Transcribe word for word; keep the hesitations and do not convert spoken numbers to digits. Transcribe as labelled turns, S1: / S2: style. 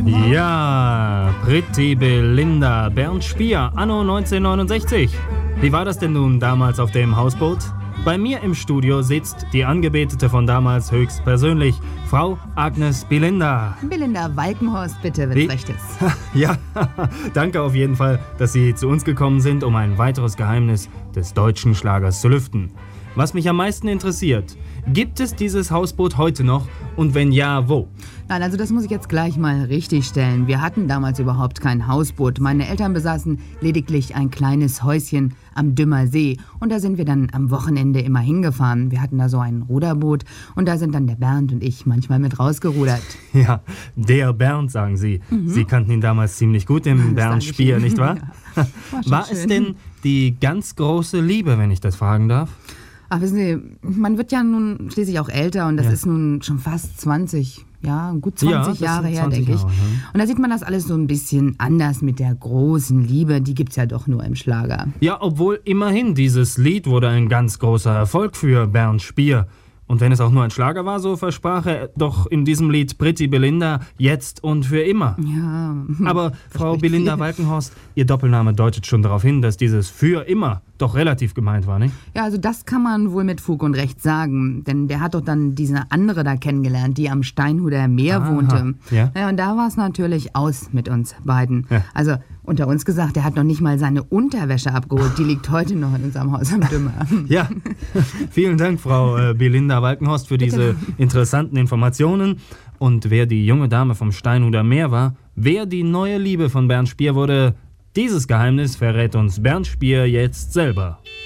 S1: Ja, Pretty Belinda, Bernd Spier, anno neunzehnhundertneunundsechzig. Wie war das denn nun damals auf dem Hausboot? Bei mir im Studio sitzt die Angebetete von damals höchstpersönlich, Frau Agnes Belinda.
S2: Belinda Walkenhorst, bitte, wenn's
S1: Wie?
S2: recht ist.
S1: Ja, danke auf jeden Fall, dass Sie zu uns gekommen sind, um ein weiteres Geheimnis des deutschen Schlagers zu lüften. Was mich am meisten interessiert, gibt es dieses Hausboot heute noch und wenn ja, wo?
S2: Nein, also das muss ich jetzt gleich mal richtig stellen. Wir hatten damals überhaupt kein Hausboot. Meine Eltern besaßen lediglich ein kleines Häuschen am Dümmer See. Und da sind wir dann am Wochenende immer hingefahren. Wir hatten da so ein Ruderboot und da sind dann der Bernd und ich manchmal mit rausgerudert.
S1: Ja, der Bernd, sagen Sie. Mhm. Sie kannten ihn damals ziemlich gut, den Bernd Spier, nicht wahr? Ja, war
S2: schon
S1: war
S2: schön.
S1: Es denn die ganz große Liebe, wenn ich das fragen darf?
S2: Ach, wissen Sie, man wird ja nun schließlich auch älter und das
S1: Ja.
S2: ist nun schon fast zwanzig, ja, gut zwanzig
S1: Ja, das
S2: Jahre
S1: sind
S2: her,
S1: zwanzig
S2: denke ich.
S1: Jahre, ja.
S2: Und da sieht man das alles so ein bisschen anders mit der großen Liebe, die gibt's ja doch nur im Schlager.
S1: Ja, obwohl immerhin dieses Lied wurde ein ganz großer Erfolg für Bernd Spier. Und wenn es auch nur ein Schlager war, so versprach er doch in diesem Lied Pretty Belinda jetzt und für immer.
S2: Ja.
S1: Aber Frau
S2: Verspricht
S1: Belinda
S2: viel.
S1: Walkenhorst, Ihr Doppelname deutet schon darauf hin, dass dieses für immer doch relativ gemeint war, nicht?
S2: Ja, also das kann man wohl mit Fug und Recht sagen, denn der hat doch dann diese andere da kennengelernt, die am Steinhuder Meer
S1: Aha,
S2: wohnte.
S1: ja.
S2: Ja, und da war es natürlich aus mit uns beiden.
S1: Ja.
S2: Also unter uns gesagt, der hat noch nicht mal seine Unterwäsche abgeholt, die liegt heute noch in unserem Haus am Dümmer.
S1: Ja, vielen Dank, Frau äh, Belinda Walkenhorst, für diese interessanten Informationen. Und wer die junge Dame vom Steinhuder Meer war, wer die neue Liebe von Bernd Spier wurde, dieses Geheimnis verrät uns Bernd Spier jetzt selber.